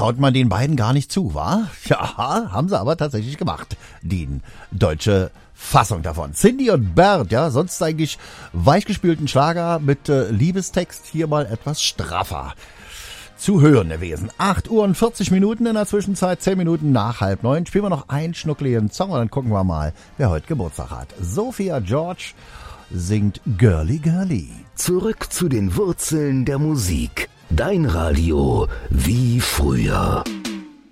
traut man den beiden gar nicht zu, wa? Ja, haben sie aber tatsächlich gemacht. Die deutsche Fassung davon. Cindy und Bert, ja, sonst eigentlich weichgespülten Schlager mit Liebestext, hier mal etwas straffer zu hören gewesen. 8 Uhr und 40 Minuten in der Zwischenzeit, 10 Minuten nach 8:30. Spielen wir noch einen schnuckligen Song und dann gucken wir mal, wer heute Geburtstag hat. Sophia George singt Girly Girly. Zurück zu den Wurzeln der Musik. Dein Radio wie früher.